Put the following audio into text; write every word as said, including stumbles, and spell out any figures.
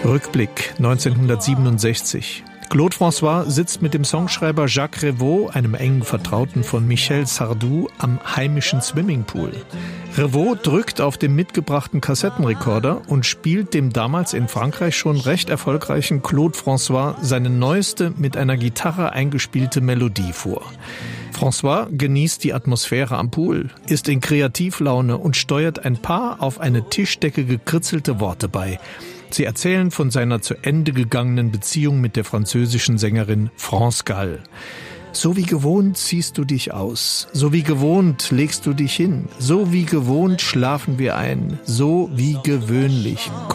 Rückblick neunzehnhundertsiebenundsechzig. Claude François sitzt mit dem Songschreiber Jacques Revaux, einem engen Vertrauten von Michel Sardou, am heimischen Swimmingpool. Revaux drückt auf dem mitgebrachten Kassettenrekorder und spielt dem damals in Frankreich schon recht erfolgreichen Claude François seine neueste, mit einer Gitarre eingespielte Melodie vor. François genießt die Atmosphäre am Pool, ist in Kreativlaune und steuert ein paar auf eine Tischdecke gekritzelte Worte bei. Sie erzählen von seiner zu Ende gegangenen Beziehung mit der französischen Sängerin France Gall. So wie gewohnt ziehst du dich aus, so wie gewohnt legst du dich hin, so wie gewohnt schlafen wir ein, so wie gewöhnlich